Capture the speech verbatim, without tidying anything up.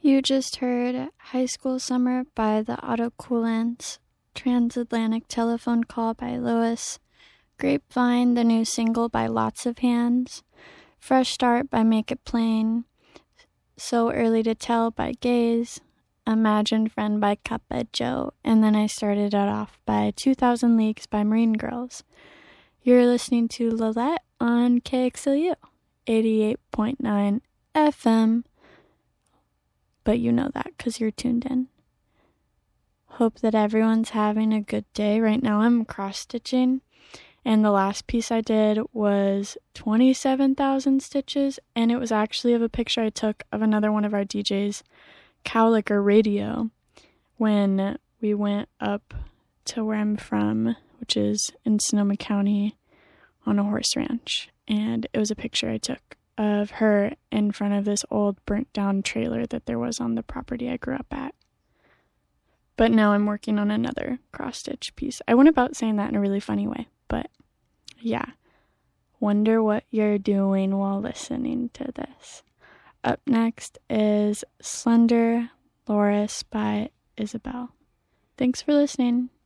You just heard High School Summer by the Autocoolants, Transatlantic Telephone Call by Lewis, Grapevine, the new single by Lots of Hands, Fresh Start by Make It Plain, So Early to Tell by Gaze, Imagine Friend by Cuphead Joe, and then I started it off by two thousand Leagues by Marine Girls. You're listening to Lillette on K X L U, eighty-eight point nine F M, but you know that because you're tuned in. Hope that everyone's having a good day. Right now I'm cross-stitching, and the last piece I did was twenty-seven thousand stitches, and it was actually of a picture I took of another one of our D Js, Cowlicker Radio, when we went up to where I'm from, which is in Sonoma County, on a horse ranch. And it was a picture I took of her in front of this old burnt down trailer that there was on the property I grew up at. But now I'm working on another cross-stitch piece. I went about saying that in a really funny way, but yeah. Wonder what you're doing while listening to this. Up next is Slender Loris by Isabel. Thanks for listening.